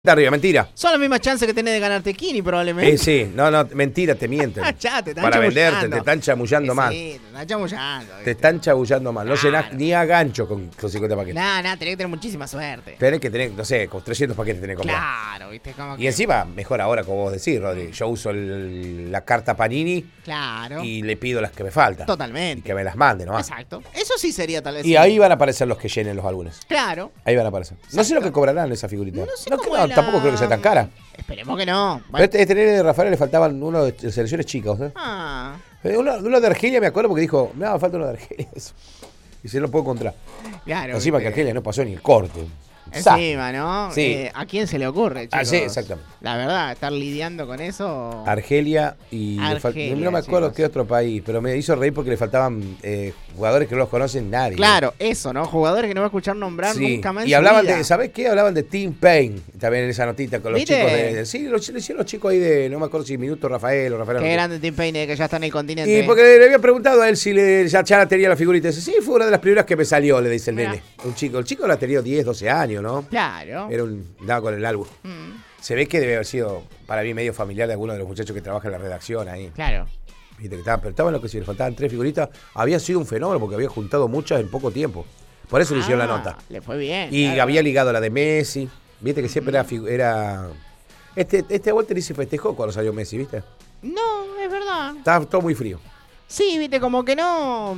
Arriba, mentira. Son las mismas chances que tenés de ganarte Kini, probablemente. Sí, no, mentira, te mienten. Ya, te están para chamullando. venderte, te están chamullando mal. Sí, te están chamullando. Te están chamullando mal. No Claro. llenás ni a gancho con 50 paquetes. Nada, tenés que tener muchísima suerte. Tenés que tener, no sé, con 300 paquetes tenés que comprar. Claro, viste, como que... Y encima, mejor ahora, como vos decís, Rodri. Yo uso la carta Panini Claro. y le pido las que me faltan. Totalmente. Y que me las mande nomás. Exacto. Eso sí sería tal vez. Y ahí van a aparecer los que llenen los álbumes. Claro. Ahí van a aparecer. No sé lo que cobrarán esa figurita. No sé cómo no, es tampoco creo que sea tan cara. Esperemos que no. Pero este nene de Rafael le faltaban uno de selecciones chicas, ¿eh? Ah, Uno de Argelia, me acuerdo, porque dijo, me falta uno de Argelia. Eso. Y se lo puedo encontrar. claro. Encima que viste. Argelia no pasó ni el corte. Encima, ¿no? Sí. ¿A quién se le ocurre, chicos? Ah, sí, exactamente. La verdad, estar lidiando con eso... Argelia y Argelia, no me acuerdo chicos. qué otro país, pero me hizo reír porque le faltaban jugadores que no los conocen nadie. Claro, eso, ¿no? Jugadores que no va a escuchar nombrar Sí. nunca más en Y su hablaban vida. de, ¿sabés qué? Hablaban de Tim Payne, también en esa notita con los ¿Viste? chicos de. Sí, lo hicieron los chicos ahí de, no me acuerdo si Minuto Rafael o Rafael. Qué Arroyo. grande Tim Payne, que ya está en el continente. Y porque le había preguntado a él si ya tenía la figurita. Dice, sí, fue una de las primeras que me salió, le dice el Mirá. nene. El chico la tenía 10, 12 años, ¿no? Claro. Daba con el álbum. Mm, Se ve que debe haber sido, para mí, medio familiar de alguno de los muchachos que trabajan en la redacción ahí. claro. Viste que pero estaban lo que si le faltaban 3 figuritas. Había sido un fenómeno porque había juntado muchas en poco tiempo. Por eso le hicieron la nota. Le fue bien. Y claro. había ligado a la de Messi. Viste que siempre era. Este Walter ni se festejó cuando salió Messi, ¿viste? No, es verdad. Estaba todo muy frío. Sí, viste, como que no...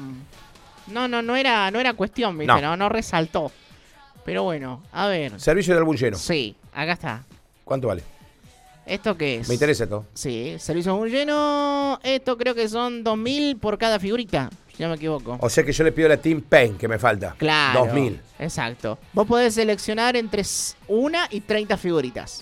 No era cuestión, viste, no resaltó. Pero bueno, a ver. Servicio de álbum lleno. Sí, acá está. ¿Cuánto vale? ¿Esto qué es? Me interesa esto. Sí, servicio muy lleno. Esto creo que son 2.000 por cada figurita, si no me equivoco. O sea que yo le pido a la Team Payne que me falta. Claro. 2.000. Exacto. Vos podés seleccionar entre 1 y 30 figuritas.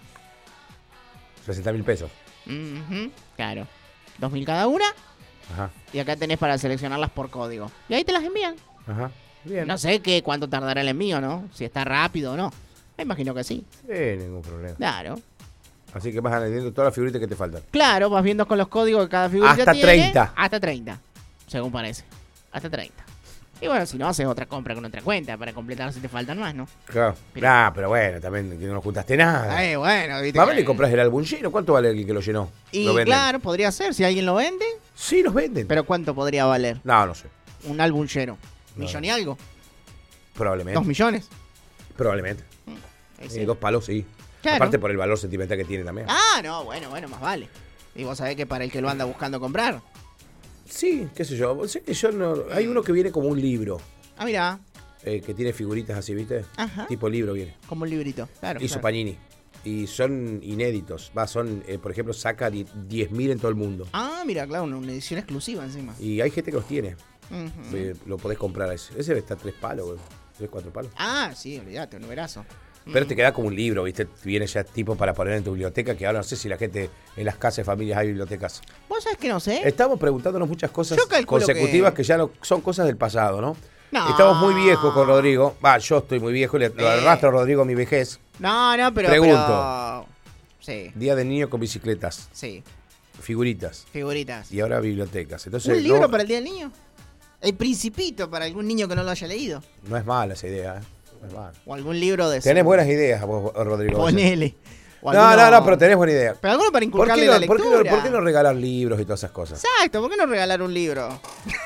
60.000 pesos. Ujú, claro. 2.000 cada una. Ajá. Y acá tenés para seleccionarlas por código. Y ahí te las envían. Ajá. Bien. No sé cuánto tardará el envío, ¿no? Si está rápido o no. Me imagino que sí. Ningún problema. Claro. Así que vas añadiendo todas las figuritas que te faltan. Claro, vas viendo con los códigos que cada figurita Hasta tiene. 30. Hasta 30. Según parece. Hasta 30. Y bueno, si no, haces otra compra con otra cuenta para completar si te faltan más, ¿no? Claro. Pero- Pero bueno, también que no juntaste nada. Bueno, viste. Más vale compras el álbum lleno. ¿Cuánto vale el que lo llenó? Y ¿Lo venden? claro, podría ser. Si alguien lo vende. Sí, los venden. Pero ¿cuánto podría valer? No sé. Un álbum lleno. No. ¿Millón y algo? Probablemente. 2 millones. Probablemente. Sí. 2 palos, sí. Claro. Aparte por el valor sentimental que tiene también. Ah, no, bueno, más vale. Y vos sabés que para el que lo anda buscando comprar. Sí, qué sé yo. Sé que yo no. Hay uno que viene como un libro. Ah, mirá, Que tiene figuritas así, ¿viste? Ajá. Tipo libro viene. como un librito. Claro. Hizo claro. Panini. Y son inéditos. Son, por ejemplo, saca 10.000 en todo el mundo. Ah, mira, claro, una edición exclusiva encima. Y hay gente que los tiene. Ujú. Lo podés comprar ese. Ese debe estar 3 palos, güey. 3, 4 palos. Ah, sí, olvídate, un numerazo. Pero te queda como un libro, ¿viste? Viene ya tipo para poner en tu biblioteca, que ahora no sé si la gente en las casas de familias hay bibliotecas. ¿Vos sabés que no sé? Estamos preguntándonos muchas cosas Yo calculo consecutivas que ya no, son cosas del pasado, ¿no? Estamos muy viejos con Rodrigo. Yo estoy muy viejo, lo arrastro a Rodrigo a mi vejez. No, pero... Pregunto. Sí, Día del niño con bicicletas, sí, figuritas figuritas. y ahora bibliotecas. Entonces, ¿Un libro para el Día del Niño? El Principito para algún niño que no lo haya leído. no es mala esa idea, ¿eh? No es mala. O algún libro de... Tenés buenas ideas vos, Rodrigo. Ponele. O No, alguno- pero tenés buena idea. Pero alguno para ¿Por inculcarle qué, la no, por, lectura. qué no, por qué no regalar libros y todas esas cosas? Exacto, ¿por qué no regalar un libro?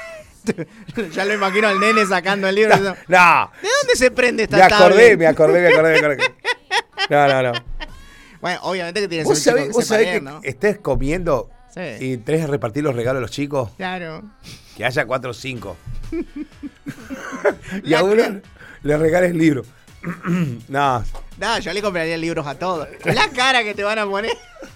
Ya lo imagino al nene sacando el libro. No, ¿De dónde se prende esta me acordé. tablet? No. Bueno, obviamente que tiene ¿Vos que ser un chico vos que sepa sabés leer, que ¿no? estés comiendo Sí. y tenés que repartir los regalos a los chicos? Claro. Que haya 4 o 5. Y a uno le regales libro. No. No, yo le compraría libros a todos. La cara que te van a poner.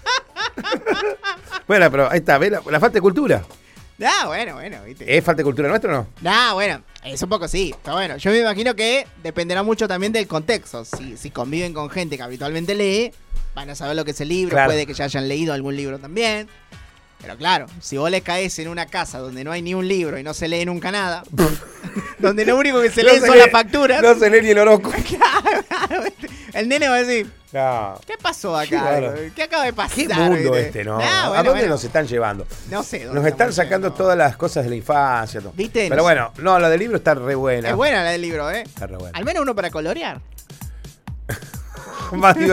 Bueno, pero ahí está, ¿ves la falta de cultura? Bueno, ¿viste? ¿Es falta de cultura nuestra o no? Bueno, es un poco sí. Pero bueno, yo me imagino que dependerá mucho también del contexto. Si conviven con gente que habitualmente lee, van a saber lo que es el libro. Claro. Puede que ya hayan leído algún libro también. Pero claro, si vos le caes en una casa donde no hay ni un libro y no se lee nunca nada, donde lo único que se lee son las facturas, No se lee ni el horóscopo. claro, el nene va a decir, No. ¿qué pasó acá? Claro. ¿Qué acaba de pasar? ¿Qué mundo ¿Viste? este, no? Ah, ¿A dónde nos están llevando? No sé. Nos están sacando todas las cosas de la infancia. Todo. ¿Viste? Pero bueno, no, la del libro está re buena. Es buena la del libro, ¿eh? Está re buena. Al menos uno para colorear. más divertido.